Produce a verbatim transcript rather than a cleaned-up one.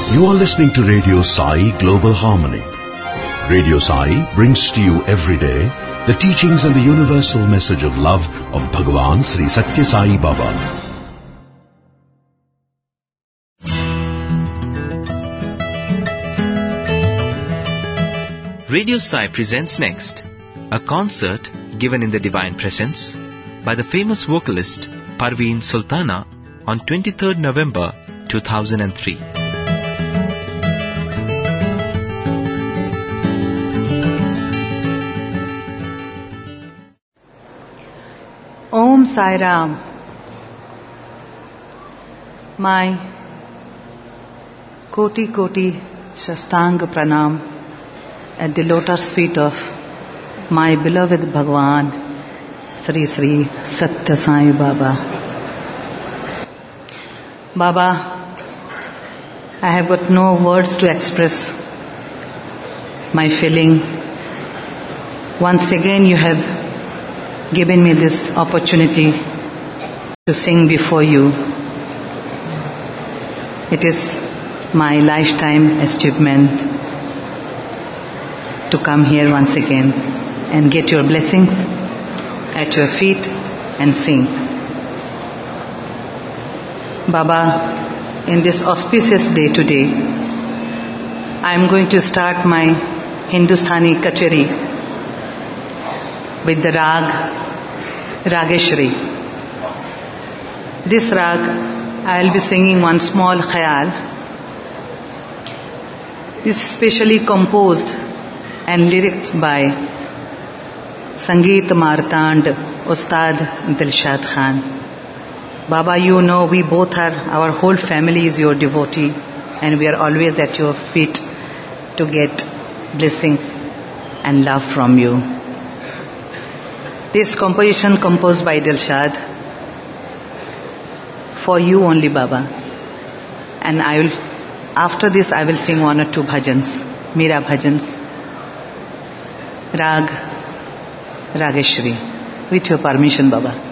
You are listening to Radio Sai Global Harmony. Radio Sai brings to you every day the teachings and the universal message of love of Bhagavan Sri Satya Sai Baba. Radio Sai presents next a concert given in the Divine Presence by the famous vocalist Parveen Sultana on twenty-third November two thousand three. Om Sai Ram. My koti koti shastanga pranam at the lotus feet of my beloved Bhagwan Sri Sri Satya Sai Baba. Baba, I have got no words to express my feeling. Once again you have given me this opportunity to sing before you. It is my lifetime achievement to come here once again and get your blessings at your feet and sing. Baba, in this auspicious day today, I am going to start my Hindustani Kachari with the rag Rageshri. This rag, I will be singing one small khayal. This is specially composed and lyrics by Sangeet Martand Ustad Dilshad Khan. Baba, you know we both are, our whole family is your devotee and we are always at your feet to get blessings and love from you. This composition composed by Dilshad for you only, Baba. And I will, after this I will sing one or two bhajans, Meera bhajans. Rag Rageshri. With your permission, Baba.